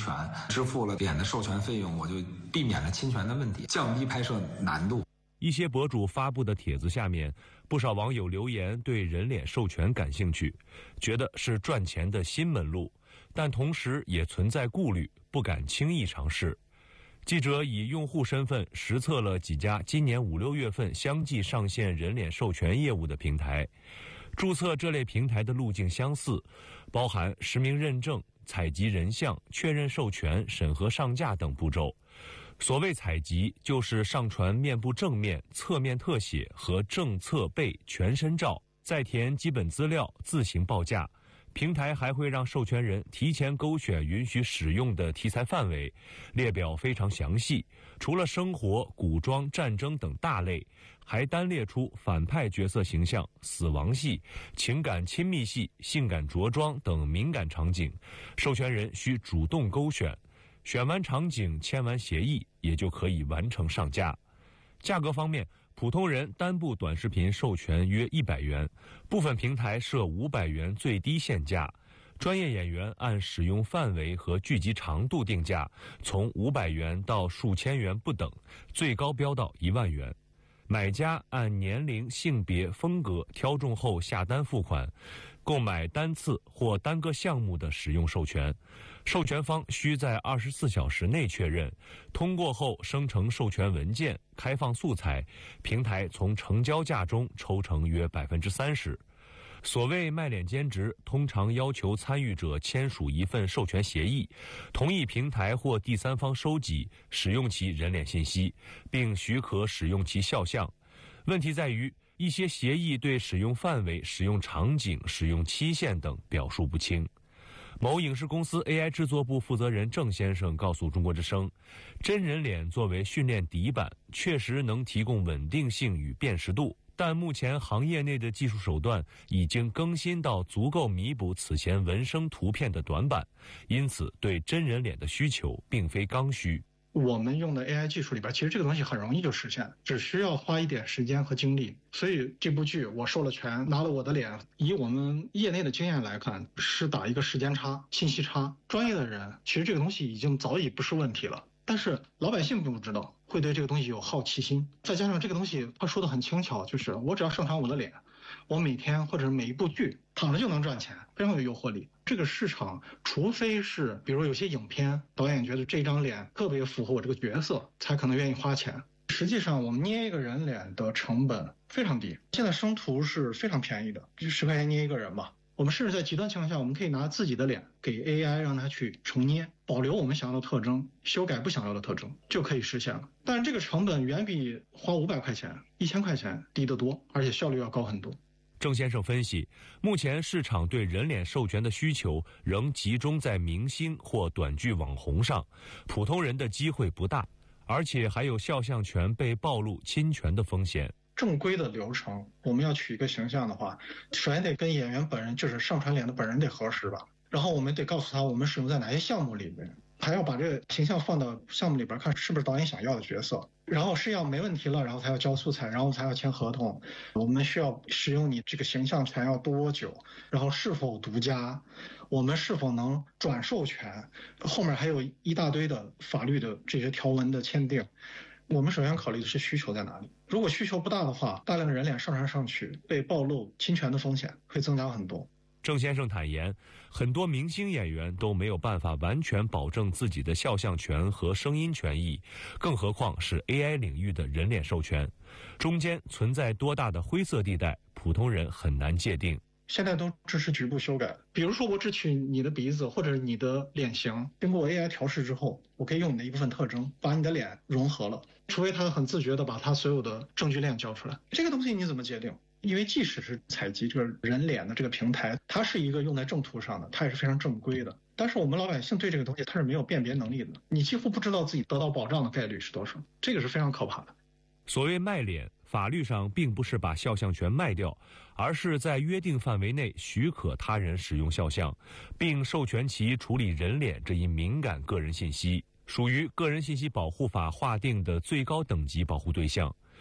权，支付了脸的授权费用，我就避免了侵权的问题，降低拍摄难度。 一些博主发布的帖子下面，不少网友留言对人脸授权感兴趣，觉得是赚钱的新门路，但同时也存在顾虑，不敢轻易尝试。记者以用户身份实测了几家今年5、6月份相继上线人脸授权业务的平台。注册这类平台的路径相似，包含实名认证、采集人像、确认授权、审核上架等步骤。所谓采集，就是上传面部正面、侧面特写和正侧背全身照，再填基本资料，自行报价。平台还会让授权人提前勾选允许使用的题材范围，列表非常详细，除了生活、古装、战争等大类，还单列出反派角色形象、死亡戏、情感亲密戏、性感着装等敏感场景，授权人需主动勾选，选完场景签完协议，也就可以完成上架。价格方面，普通人单部短视频授权约100元，部分平台设500元最低限价，专业演员按使用范围和剧集长度定价，从500元到数千元不等，最高标到1万元。买家按年龄、性别、风格挑中后下单付款，购买单次或单个项目的使用授权，授权方需在24小时内确认，通过后生成授权文件，开放素材，平台从成交价中抽成约30%。所谓卖脸兼职，通常要求参与者签署一份授权协议，同意平台或第三方收集、使用其人脸信息，并许可使用其肖像。问题在于，一些协议对使用范围、使用场景、使用期限等表述不清。某影视公司 AI 制作部负责人郑先生告诉中国之声，真人脸作为训练底板，确实能提供稳定性与辨识度，但目前行业内的技术手段已经更新到足够弥补此前纹身图片的短板，因此对真人脸的需求并非刚需。 我们用的 AI 技术里边，其实这个东西很容易就实现，只需要花一点时间和精力。所以这部剧我授了权，拿了我的脸，以我们业内的经验来看，是打一个时间差、信息差。专业的人其实这个东西已经早已不是问题了，但是老百姓并不知道，会对这个东西有好奇心。再加上这个东西他说的很轻巧，就是我只要上传我的脸，我每天或者每一部剧躺着就能赚钱，非常有诱惑力。这个市场除非是比如有些影片导演觉得这张脸特别符合我这个角色，才可能愿意花钱。实际上我们捏一个人脸的成本非常低，现在生图是非常便宜的，就10块钱捏一个人吧。我们甚至在极端情况下，我们可以拿自己的脸给 AI 让它去重捏，保留我们想要的特征，修改不想要的特征，就可以实现了。但是这个成本远比花500块钱、1000块钱低得多，而且效率要高很多。 郑先生分析，目前市场对人脸授权的需求仍集中在明星或短剧网红上，普通人的机会不大，而且还有肖像权被暴露侵权的风险。 正规的流程，我们要取一个形象的话，首先得跟演员本人，就是上传脸的本人得核实吧，然后我们得告诉他我们使用在哪些项目里面，还要把这个形象放到项目里边看是不是导演想要的角色，然后是要没问题了，然后才要交素材，然后才要签合同。我们需要使用你这个形象权要多久，然后是否独家，我们是否能转授权，后面还有一大堆的法律的这些条文的签订。我们首先考虑的是需求在哪里，如果需求不大的话，大量的人脸上传上去，被暴露侵权的风险会增加很多。 郑先生坦言，很多明星演员都没有办法完全保证自己的肖像权和声音权益，更何况是 AI 领域的人脸授权，中间存在多大的灰色地带，普通人很难界定。 现在都支持局部修改，比如说我只取你的鼻子或者你的脸型，经过 AI 调试之后，我可以用你的一部分特征把你的脸融合了，除非他很自觉的把他所有的证据链交出来。这个东西你怎么界定？因为即使是采集这个人脸的这个平台，它是一个用在正图上的，它也是非常正规的，但是我们老百姓对这个东西它是没有辨别能力的，你几乎不知道自己得到保障的概率是多少，这个是非常可怕的。 所谓卖脸，法律上并不是把肖像权卖掉，而是在约定范围内许可他人使用肖像，并授权其处理人脸这一敏感个人信息，属于个人信息保护法划定的最高等级保护对象。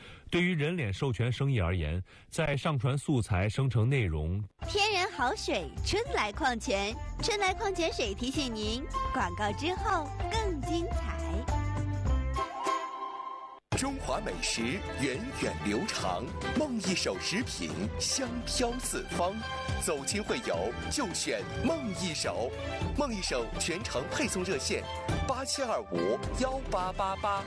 对于人脸授权生意而言，在上传素材生成内容， 天然好水，春来矿泉，春来矿泉水提醒您，广告之后更精彩。 中华美食源远流长，梦一手食品香飘四方。走亲会友就选梦一手，梦一手全程配送热线87251888。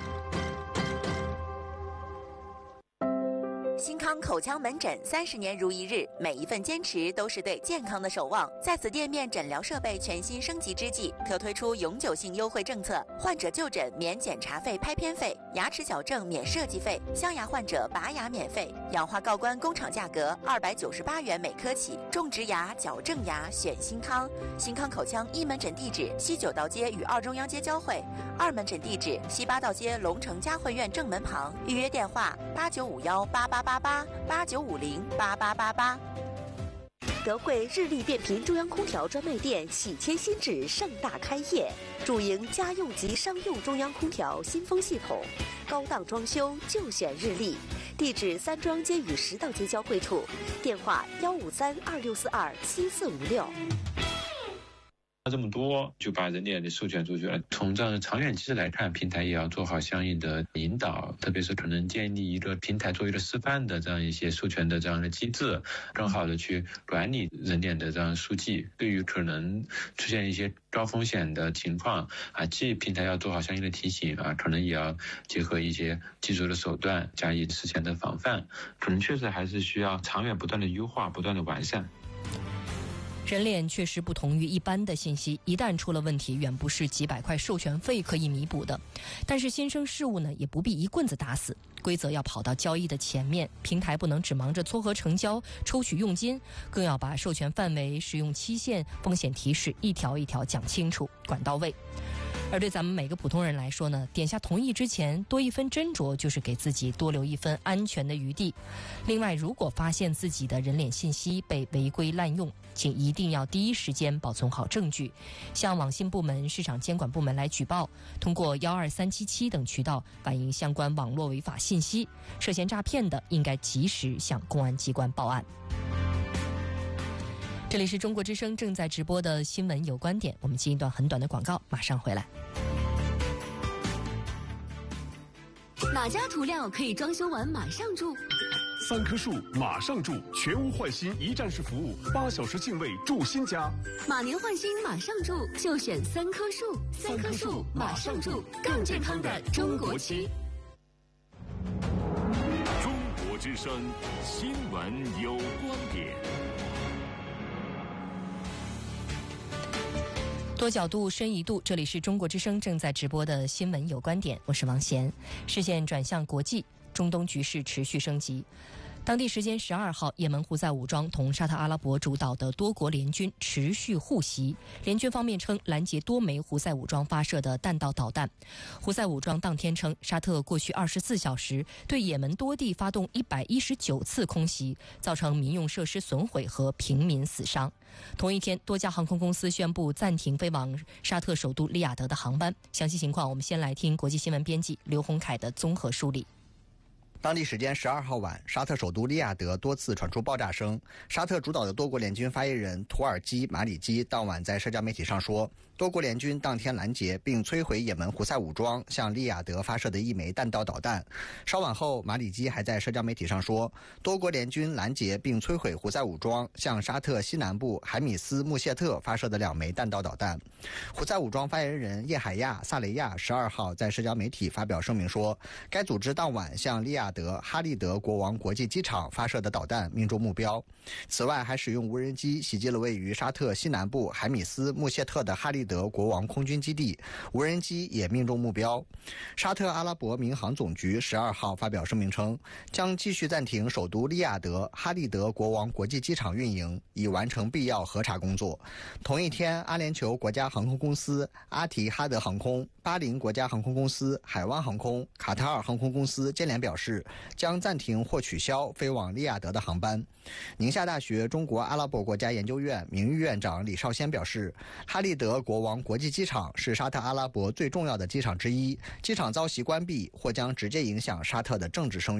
新康口腔门诊30年如一日，每一份坚持都是对健康的守望。在此店面诊疗设备全新升级之际，特推出永久性优惠政策：患者就诊免检查费、拍片费；牙齿矫正免设计费；镶牙患者拔牙免费；氧化锆关工厂价格298元每颗起。种植牙、矫正牙选新康。新康口腔一门诊地址西九道街与2中央街交汇，2门诊地址西八道街龙城嘉汇苑正门旁。预约电话8951888889508888。 德惠日立变频中央空调专卖店喜迁新址盛大开业，主营家用及商用中央空调新风系统，高档装修就选日立。地址3中央街与10道街交汇处，电话15326427456。 这么多就把人脸的授权出去了。从这样长远机制来看，平台也要做好相应的引导，特别是可能建立一个平台作为一个示范的这样一些授权的这样的机制，更好的去管理人脸的这样数据。对于可能出现一些高风险的情况既平台要做好相应的提醒可能也要结合一些技术的手段加以事前的防范，可能确实还是需要长远不断的优化，不断的完善。 人脸确实不同于一般的信息，一旦出了问题，远不是几百块授权费可以弥补的。但是新生事物呢，也不必一棍子打死，规则要跑到交易的前面，平台不能只忙着撮合成交、抽取佣金，更要把授权范围、使用期限、风险提示一条一条讲清楚，管到位。而对咱们每个普通人来说呢，点下同意之前多一分斟酌，就是给自己多留一分安全的余地。另外，如果发现自己的人脸信息被违规滥用，请一定要第一时间保存好证据，向网信部门、市场监管部门来举报，通过12377等渠道反映相关网络违法信息。涉嫌诈骗的，应该及时向公安机关报案。这里是中国之声正在直播的新闻有观点，我们进一段很短的广告，马上回来。 哪家涂料可以装修完马上住 ？3棵树马上住，全屋换新一站式服务，8小时净位住新家。 马年换新马上住，就选3棵树。3棵树马上住，更健康的中国区。 中国之声新闻有观点。 多角度深一度，这里是中国之声正在直播的新闻有观点，我是王贤。视线转向国际，中东局势持续升级。当地时间12号，也门胡塞武装同沙特阿拉伯主导的多国联军持续互袭。联军方面称拦截多枚胡塞武装发射的弹道导弹。胡塞武装当天称，沙特过去24小时对也门多地发动119次空袭，造成民用设施损毁和平民死伤。同一天，多家航空公司宣布暂停飞往沙特首都利雅得的航班。详细情况，我们先来听国际新闻编辑刘洪凯的综合梳理。 当地时间12号晚，沙特首都利雅得多次传出爆炸声。沙特主导的多国联军发言人土耳其马里基当晚在社交媒体上说，多国联军当天拦截并摧毁也门胡塞武装向利雅得发射的1枚弹道导弹。稍晚后，马里基还在社交媒体上说，多国联军拦截并摧毁胡塞武装向沙特西南部海米斯穆谢特发射的2枚弹道导弹。胡塞武装发言人叶海亚·萨雷亚12号在社交媒体发表声明说，该组织当晚向利雅得哈利德国王国际机场发射的导弹命中目标。此外，还使用无人机袭击了位于沙特西南部海米斯穆谢特的哈利德国王空军基地，无人机也命中目标。沙特阿拉伯民航总局12号发表声明称，将继续暂停首都利雅得哈利德国王国际机场运营，以完成必要核查工作。同一天，阿联酋国家航空公司、阿提哈德航空、巴林国家航空公司、海湾航空、卡塔尔航空公司接连表示，将暂停或取消飞往利雅得的航班。宁夏大学中国阿拉伯国家研究院名誉院长李少先表示，哈利德国王国际机场是沙特阿拉伯最重要的机场之一，机场遭袭关闭或将直接影响沙特的政治声誉。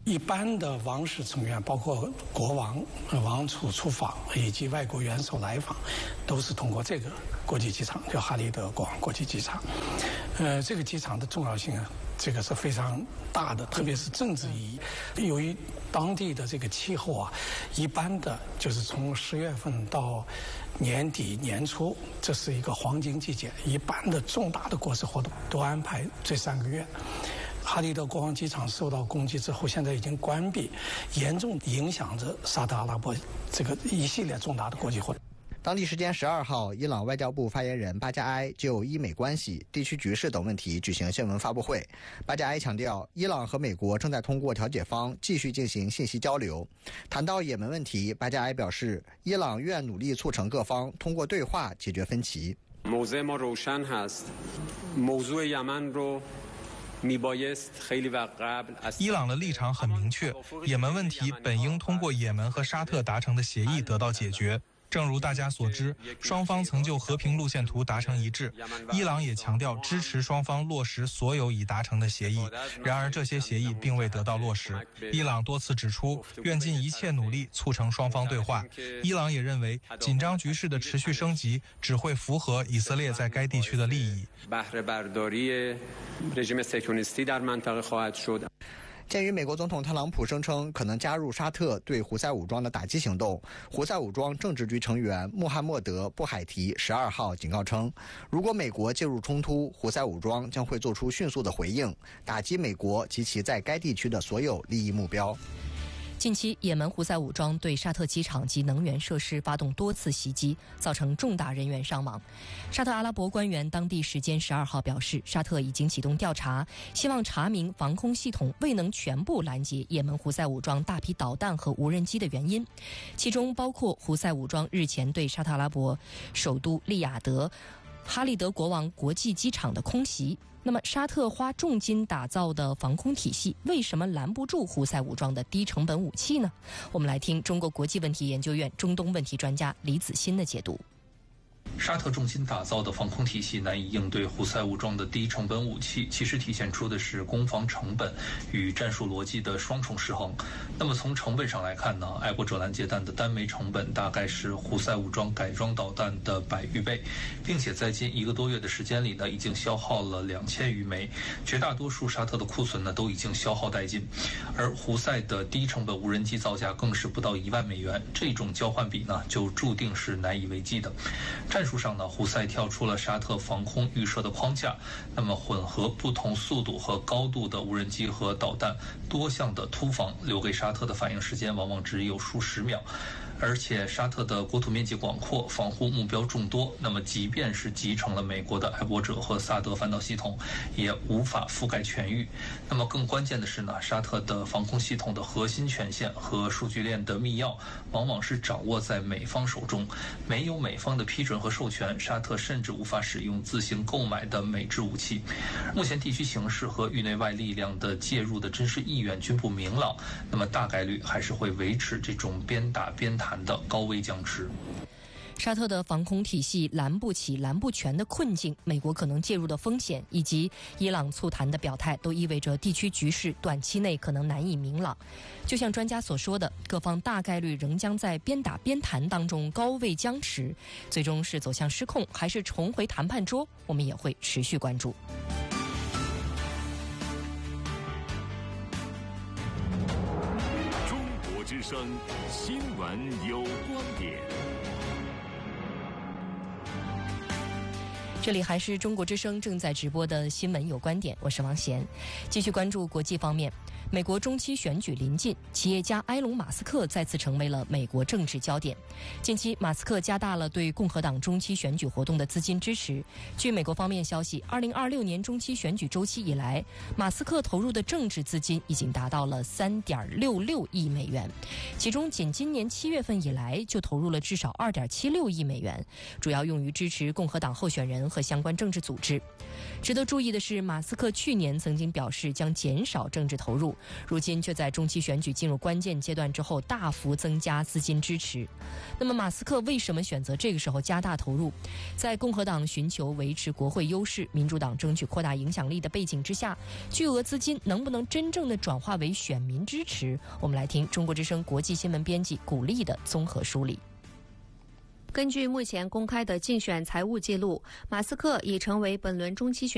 一般的王室成员，包括国王、王储出访以及外国元首来访，都是通过这个国际机场，叫哈利德国王国际机场。这个机场的重要性啊，这个是非常大的，特别是政治意义。由于当地的这个气候啊，一般的就是从10月份到年底年初，这是一个黄金季节，一般的重大的国事活动都安排这3个月。哈利德国王机场受到攻击之后，现在已经关闭，严重影响着沙特阿拉伯这个一系列重大的国际活动。 当地时间12号，伊朗外交部发言人巴加埃就伊美关系、地区局势等问题举行新闻发布会。巴加埃强调，伊朗和美国正在通过调解方继续进行信息交流。谈到也门问题，巴加埃表示，伊朗愿努力促成各方通过对话解决分歧。 伊朗的立场很明确，也门问题本应通过也门和沙特达成的协议得到解决。正如大家所知，双方曾就和平路线图达成一致，伊朗也强调支持双方落实所有已达成的协议。然而这些协议并未得到落实。伊朗多次指出，愿尽一切努力促成双方对话。伊朗也认为，紧张局势的持续升级只会符合以色列在该地区的利益。 鉴于美国总统特朗普声称可能加入沙特对胡塞武装的打击行动，胡塞武装政治局成员穆罕默德·布海提12号警告称，如果美国介入冲突，胡塞武装将会做出迅速的回应，打击美国及其在该地区的所有利益目标。 近期，也门胡塞武装对沙特机场及能源设施发动多次袭击，造成重大人员伤亡。沙特阿拉伯官员当地时间12号表示，沙特已经启动调查，希望查明防空系统未能全部拦截也门胡塞武装大批导弹和无人机的原因，其中包括胡塞武装日前对沙特阿拉伯首都利雅得哈利德国王国际机场的空袭。那么沙特花重金打造的防空体系为什么拦不住胡塞武装的低成本武器呢？我们来听中国国际问题研究院中东问题专家李子欣的解读。 沙特重金打造的防空体系难以应对胡塞武装的低成本武器，其实体现出的是攻防成本与战术逻辑的双重失衡。那么从成本上来看呢，爱国者拦截弹的单枚成本大概是胡塞武装改装导弹的100余倍，并且在近1个多月的时间里呢，已经消耗了2000余枚，绝大多数沙特的库存呢都已经消耗殆尽。而胡塞的低成本无人机造价更是不到1万美元，这种交换比呢就注定是难以为继的。战术上呢，胡塞跳出了沙特防空预设的框架，那么混合不同速度和高度的无人机和导弹，多项的突防留给沙特的反应时间往往只有数十秒。而且沙特的国土面积广阔，防护目标众多，那么即便是集成了美国的爱国者和萨德反导系统，也无法覆盖全域。那么更关键的是呢，沙特的防空系统的核心权限和数据链的密钥，往往是掌握在美方手中。没有美方的批准和授权，沙特甚至无法使用自行购买的美制武器。目前地区形势和域内外力量的介入的真实意愿均不明朗，那么大概率还是会维持这种边打边谈的高位僵持。 沙特的防空体系拦不起、拦不全的困境，美国可能介入的风险，以及伊朗促谈的表态，都意味着地区局势短期内可能难以明朗。就像专家所说的，各方大概率仍将在边打边谈当中高位僵持，最终是走向失控，还是重回谈判桌，我们也会持续关注。 中国之声新闻有观点。 这里还是中国之声正在直播的新闻有观点，我是王贤。继续关注国际方面，美国中期选举临近，企业家埃隆·马斯克再次成为了美国政治焦点。近期，马斯克加大了对共和党中期选举活动的资金支持。据美国方面消息，2026年中期选举周期以来，马斯克投入的政治资金已经达到了3.66亿美元，其中仅今年7月份以来就投入了至少2.76亿美元，主要用于支持共和党候选人和相关政治组织。值得注意的是，马斯克去年曾经表示将减少政治投入， 如今却在中期选举进入关键阶段之后大幅增加资金支持。那么马斯克为什么选择这个时候加大投入？在共和党寻求维持国会优势，民主党争取扩大影响力的背景之下，巨额资金能不能真正的转化为选民支持？我们来听中国之声国际新闻编辑古丽的综合梳理。 根据目前公开的竞选财务记录，马斯克已成为本轮中期选